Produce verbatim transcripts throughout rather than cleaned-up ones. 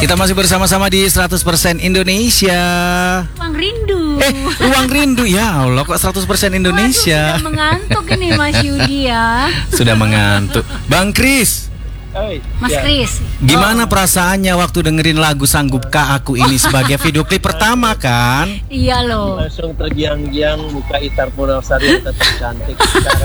Kita masih bersama-sama di seratus persen Indonesia. Ruang rindu. Eh, ruang rindu. Ya Allah, kok seratus persen Indonesia. Waduh, sudah mengantuk ini Mas Yudi ya. Sudah mengantuk. Bang Kris. Oi, Mas ya. Kris. Gimana perasaannya waktu dengerin lagu Sanggupkah Aku ini sebagai video klip pertama kan? Iya loh. Langsung tergiang-giang muka Itar Punawsari yang tetap cantik.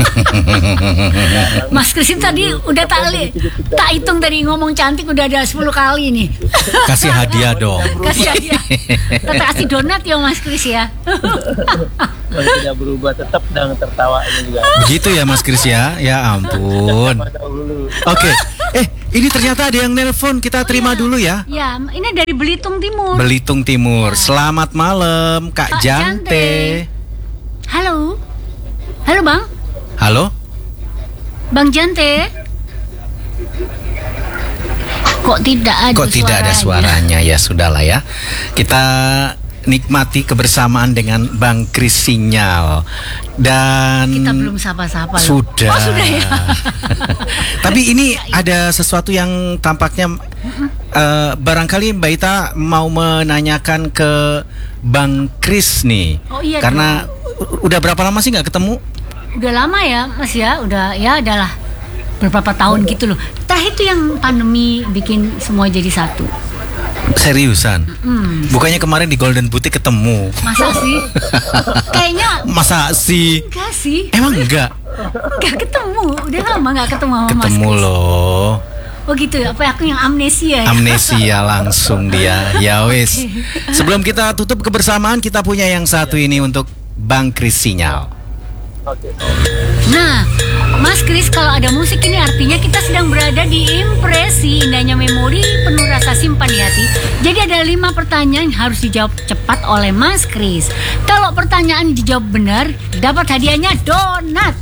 Mas Kris tadi udah tak li, tak hitung tadi ngomong cantik udah ada sepuluh kali nih. Kasih hadiah dong. Kasih hadiah. Tetap kasih donat ya Mas Kris ya. Kalau tidak berubah tetap dengan tertawanya juga. Begitu ya Mas Kris ya? Ya ampun. Pada dulu. Oke. Eh, ini ternyata ada yang nelpon. Kita terima dulu ya. Ya, ini dari Belitung Timur. Belitung Timur. Selamat malam Kak Kak Jante. Jante. Halo. Halo Bang. Halo. Bang Jante. Kok tidak ada Kok tidak ada suaranya? Ya sudahlah ya. Kita nikmati kebersamaan dengan Bang Kris Sinyal. Dan Kita belum sapa-sapa loh. Sudah. Oh, sudah ya. Tapi ini ada sesuatu yang tampaknya uh, barangkali Mbak Ita mau menanyakan ke Bang Kris nih. Oh, iya Karena u- udah berapa lama sih nggak ketemu? Udah lama ya Mas ya. Udah ya adalah beberapa tahun gitu loh. Tah itu yang pandemi bikin semua jadi satu. Seriusan? Hmm. Bukannya kemarin di Golden Boutique ketemu? Masa sih? Kayaknya Masa sih? enggak sih. Emang enggak? Enggak ketemu. Udah lama enggak ketemu sama Mas Ketemu Kris. loh. Oh gitu ya. Apa aku yang amnesia ya? Amnesia langsung dia. Ya wis. Sebelum kita tutup kebersamaan, kita punya yang satu ini untuk Bang Kris Sinyal. Oke. Nah, Mas Kris, kalau ada musik ini artinya kita sedang berada di impresi indahnya memori penuh rasa simpan di hati. Jadi ada lima pertanyaan yang harus dijawab cepat oleh Mas Kris. Kalau pertanyaan dijawab benar, dapat hadiahnya donat.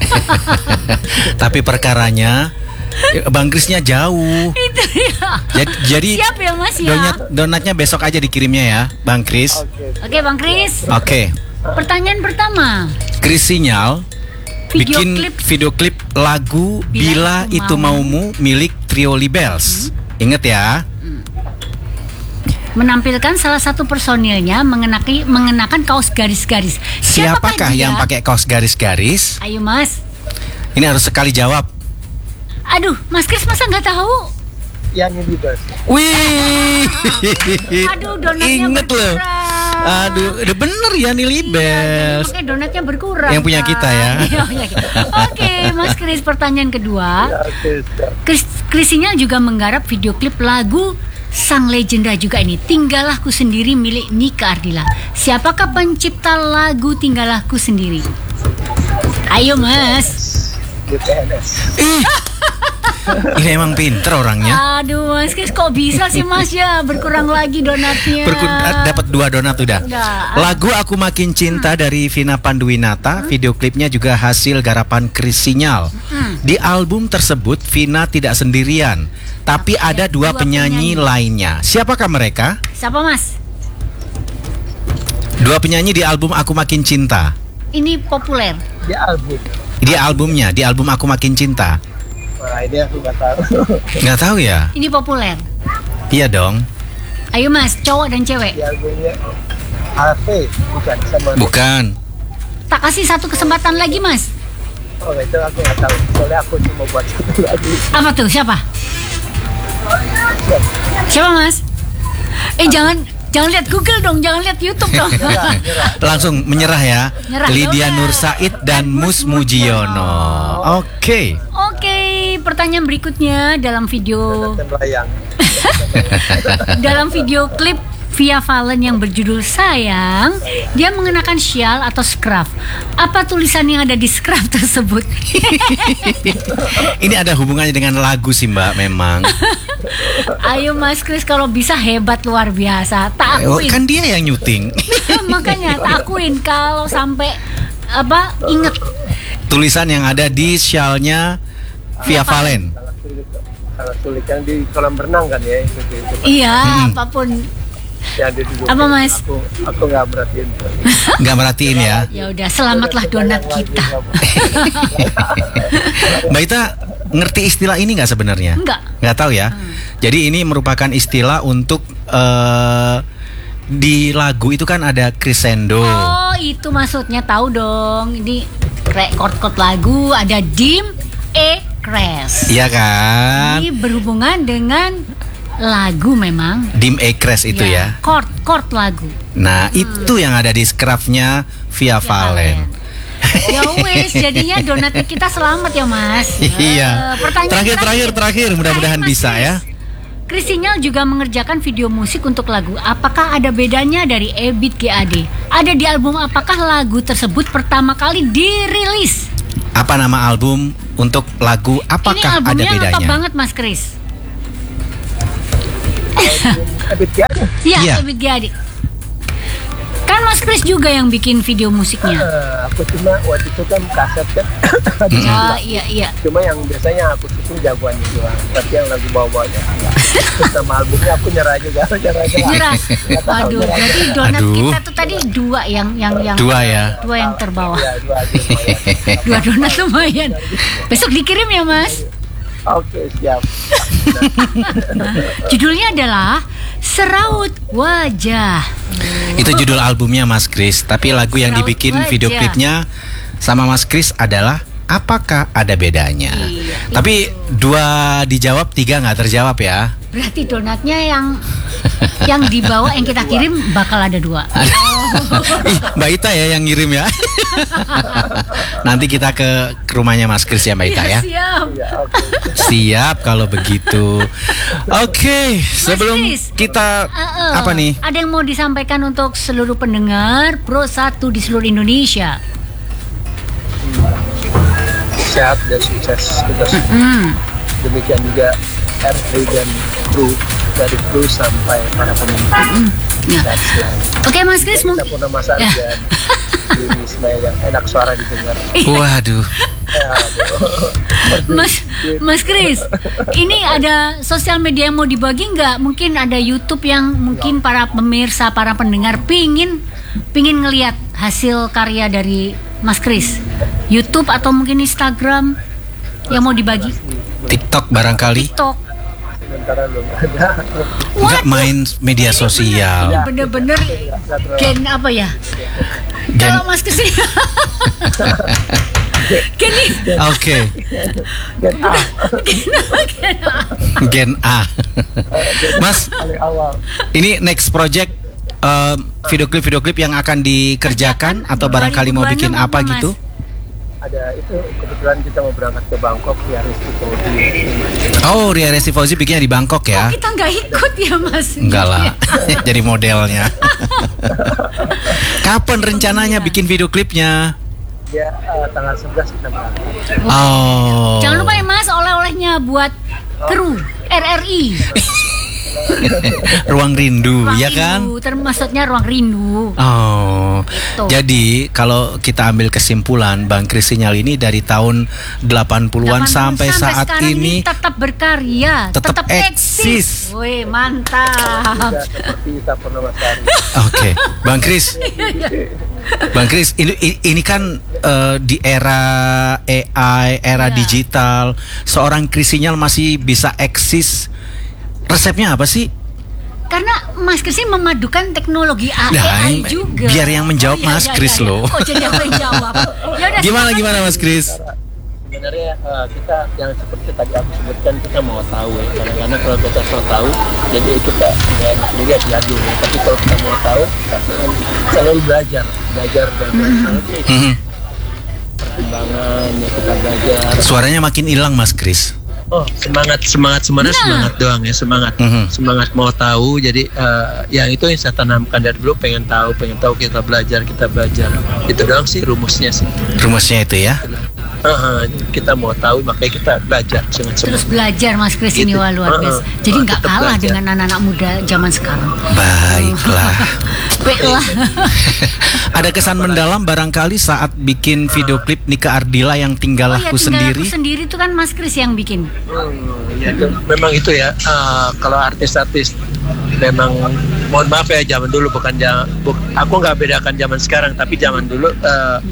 Tapi perkaranya Bang Krisnya jauh. Itu ya. Jadi, jadi Siap ya Mas ya. donat, donatnya besok aja dikirimnya ya, Bang Kris. Oke. Oke Bang Kris. Oke. Pertanyaan pertama. Kris Sinyal Video bikin klip video klip lagu Bila, Bila Itu Itu Maumu milik Trio Libels. Ingat ya. menampilkan salah satu personilnya mengenaki, mengenakan kaos garis-garis. Siapakah dia? yang pakai kaos garis-garis? Ayo Mas. Ini harus sekali jawab. Aduh, Mas Kris masa nggak tahu? Yang ini bos. Wih. Aduh, donatnya Ingat loh. berkurang. Aduh, udah bener ya nih Libels. Iya, donatnya berkurang. Yang punya kan? kita ya. Iya, punya kita. Oke, Mas Kris, pertanyaan kedua. Ya, oke. siap. Kris, Krisinya juga menggarap video klip lagu sang legenda juga ini, Tinggalahku Sendiri milik Nika Ardila. Siapakah pencipta lagu Tinggalahku Sendiri? Ayo Mas. G P N S. Ih. Ini emang pinter orangnya. Aduh Mas Kris, kok bisa sih Mas ya? Berkurang lagi donatnya. Berku- eh, dapat dua donat udah. Udah. Lagu Aku Makin Cinta dari Vina Panduwinata, video klipnya juga hasil garapan Kris Sinyal. Hmm. Di album tersebut Vina tidak sendirian, tapi ada dua, dua penyanyi, penyanyi. lainnya. Siapakah mereka? Siapa Mas? Dua penyanyi di album Aku Makin Cinta. Ini populer. Di album. Di albumnya, di album Aku Makin Cinta. Nah ini aku nggak tahu. Nggak tahu ya? Ini populer. Iya dong. Ayo Mas, cowok dan cewek. Di albumnya Alve bukan sama. Bukan. Tak kasih satu kesempatan lagi Mas. Oh itu aku nggak tahu. Soalnya aku cuma buat satu lagu. Apa tuh? Siapa? Siapa Mas? Eh jangan jangan lihat Google dong, jangan lihat YouTube dong. Langsung menyerah ya. Nyerah. Lydia Yaudah. Nur Said dan Mus Mujiono. Oke. Oke, pertanyaan berikutnya dalam video Dan layang. dalam video klip Via Valen yang berjudul Sayang, dia mengenakan syal atau scarf. Apa tulisan yang ada di scarf tersebut? Ini ada hubungannya dengan lagu sih Mbak memang. Ayo Mas Kris, kalau bisa hebat luar biasa. Tak Oh, akuin. kan dia yang nyuting. Makanya tak akuin kalau sampai apa inget. Tulisan yang ada di syalnya Via Valen. Sangat sulit. Sangat sulit yang di kolam renang kan ya itu. itu. Iya, Hmm. apapun. Yang ada di Apa, Mas? Aku aku nggak merhatiin. Nggak merhatiin ya. Ya udah, selamatlah donat kita. Mbak Ita, ngerti istilah ini nggak sebenarnya? Enggak. Nggak tahu ya. Hmm. Jadi ini merupakan istilah untuk uh, di lagu itu kan ada crescendo. Oh, itu maksudnya, tahu dong. Ini chord-chord lagu ada dim, E, cres. Iya kan? Ini berhubungan dengan lagu memang. Dim E cres itu ya. Chord, chord lagu. Nah, hmm. itu yang ada di scruffnya Via Valen. Ya wes, jadinya donatnya kita selamat ya Mas. Iya. Uh, pertanyaan terakhir, terakhir, terakhir, mudah-mudahan Mas bisa Chris. ya. Chris Sinyal juga mengerjakan video musik untuk lagu. Apakah ada bedanya dari Ebit G A D? Ada di album apakah lagu tersebut pertama kali dirilis? Apa nama album untuk lagu? Apakah Ini albumnya ada bedanya? lengkap banget Mas Chris. Ebit G A D. Iya, Iya. Ebit G A D. Kan Mas Chris juga yang bikin video musiknya. Uh, aku cuma waktu itu kan kaset kan. Oh, iya iya. Cuma yang biasanya aku syuting jagoannya doang. Tapi yang lagu bawa-bawanya enggak. Sama albumnya aku nyerah juga, nyerah juga. Nyerah. Nggak tahu, Aduh, nyerah berarti juga. donat Aduh. kita tuh tadi dua yang yang yang Dua ya. Dua yang terbawa. Iya, dua aja lumayan. Dua donat lumayan. Besok dikirim ya Mas. Oke, siap. Judulnya adalah Seraut Wajah. Itu judul albumnya Mas Chris. Tapi lagu yang Seraut dibikin Wajah. video klipnya sama Mas Chris adalah Apakah Ada Bedanya. Iya, Tapi dua dijawab, tiga nggak terjawab ya. Berarti donatnya yang yang dibawa yang kita kirim bakal ada dua. Ih, Mbak Ita ya yang ngirim ya. Nanti kita ke, ke rumahnya Mas Chris ya Mbak Ita ya. Siap. Ya, oke. Siap kalau begitu. Oke, sebelum Chris, kita Uh, uh, apa nih? Ada yang mau disampaikan untuk seluruh pendengar Pro satu di seluruh Indonesia. Sehat dan sukses kita semua. Hmm. Demikian juga R A dan kru, dari kru sampai para pemimpin. Ya. That's life. Oke Mas Chris, Kita mungkin punya Mas Arjan, Ya. ini Ismail yang enak suara didengar. Waduh. Ya, aduh. Mas Mas Chris, ini ada sosial media yang mau dibagi nggak? Mungkin ada YouTube yang mungkin para pemirsa, para pendengar pingin pingin ngelihat hasil karya dari Mas Chris. YouTube atau mungkin Instagram yang mau dibagi? TikTok barangkali. TikTok. Sementara belum ada. Nggak main media sosial. Bener-bener gen apa ya? Gen- Kalau Mas Chris ini gen ini Oke, Dan A, gen apa? Gen A. Mas, paling awal. ini next project eh, video klip video klip yang akan dikerjakan atau barangkali mau bikin apa Mas? gitu? Ada itu kebetulan kita mau berangkat ke Bangkok ya Risti Oh, Ria Resti Fauzi bikinnya di Bangkok ya? Kita nggak ikut ya Mas? Enggak lah, jadi modelnya. Kapan rencananya bikin video klipnya? Ya uh, tanggal sebelas kita berangkat. Oh. Jangan lupa ya Mas, oleh-olehnya buat kru R R I. Ruang Rindu, Ruang ya kan? Rindu, termasuknya Ruang Rindu. Oh, Gitu. jadi kalau kita ambil kesimpulan, Bang Chris Sinyal ini dari tahun delapan puluhan sampai, saat sekarang ini tetap berkarya, tetap tetap, eksis. eksis. Wih, mantap. Tidak seperti kita pernah Mas Ari. Oke, Bang Chris, Bang Chris, ini ini kan eh, di era A I, era Ya. digital, seorang Chris Sinyal masih bisa eksis. Resepnya apa sih? Karena Mas Chris ini memadukan teknologi A I Nah, juga. biar yang menjawab iya, Mas iya, Chris iya, iya. loh. Oh, jadi aku yang jawab. Yaudah, Gimana silakan. gimana Mas Chris? Sebenarnya uh, kita yang seperti tadi aku sebutkan kita mau tahu ya. Kadang-kadang kalau kita mau tahu, jadi kita tidak enak juga diadu ya. Tapi kalau kita mau tahu, kita selalu belajar, belajar dan belajar. Mhm. Perkembangan ya kita belajar. Suaranya makin hilang Mas Chris. Oh semangat semangat semangat Nah. semangat doang ya semangat Mhm. semangat mau tahu jadi uh, yang itu yang saya tanamkan dari dulu pengen tahu pengen tahu kita belajar kita belajar itu doang sih rumusnya sih. Rumusnya itu ya. Uh, uh, kita mau tahu makanya kita belajar dengan Terus semangat. belajar Mas Chris ini Gitu. wah luar Uh-uh. biasa. Jadi Uh, nggak tetap kalah belajar. dengan anak-anak muda zaman sekarang. Baiklah. Baiklah. Ada kesan mendalam barangkali saat bikin video klip Nika Ardila yang tinggal Oh ya, aku tinggal sendiri. aku sendiri itu kan Mas Chris yang bikin. Hmm, ya, itu, memang itu ya uh, kalau artis-artis memang mohon maaf ya zaman dulu bukan zaman bu, aku nggak bedakan zaman sekarang tapi zaman dulu uh,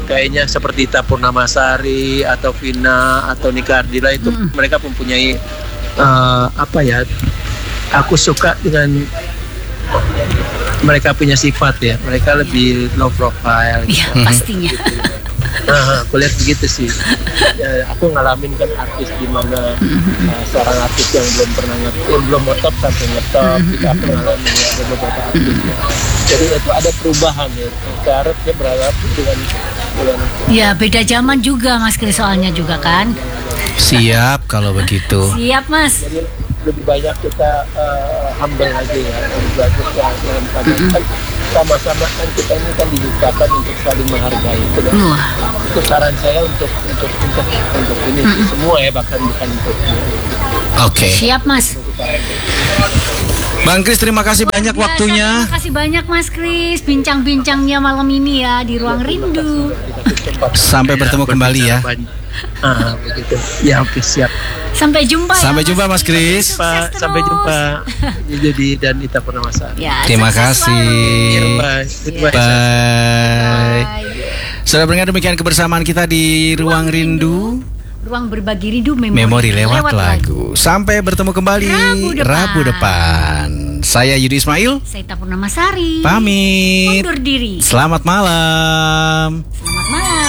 kayaknya seperti Ita Purnamasari atau Vina atau Nika Ardila itu mm. mereka mempunyai uh, apa ya? Aku suka dengan mereka punya sifat ya. Mereka lebih low profile. Iya, gitu. pastinya. Gitu. Nah, aku lihat begitu sih. Ya, aku ngalamin kan artis di mana mm-hmm. uh, seorang artis yang belum pernah ngetop, eh, belum ngetop sampai ngetop. Mm-hmm. Kita aku ngalamin ya, ada beberapa artisnya. Jadi itu ada perubahan ya. Harusnya berhadapan dengan dengan. Ya beda zaman juga Mas Kris soalnya juga kan. Siap kalau begitu. Siap Mas. Jadi lebih banyak kita uh, humble aja ya, lebih bagus ya dalam keadaan kan sama-sama kan kita ini kan diciptakan untuk saling menghargai itu kan. Wah. Itu saran saya untuk untuk untuk untuk ini mm-hmm. semua ya, bahkan bukan untuk. Oke. Okay. Siap Mas. Bang Kris, terima kasih Luar banyak biasa, waktunya. Terima kasih banyak Mas Kris, bincang-bincangnya malam ini ya di Ruang ya, Rindu. Sampai bertemu ya, kembali ya. Ah, begitu. Ya, oke, siap. Sampai jumpa. Sampai ya, jumpa Mas Kris. Sampai, sampai jumpa. Jadi dan Ita Purnamasari. Ya, terima kasih. Bye. Bye. Bye. Sudah mendengar demikian kebersamaan kita di Ruang Rindu. Ruang berbagi rindu memori, memori lewat, lewat lagu. lagu. Sampai bertemu kembali Rabu depan. Rabu depan. Saya Yudi Ismail. Saya Ita Purnamasari. Pamit. Undur diri. Selamat malam. Selamat malam.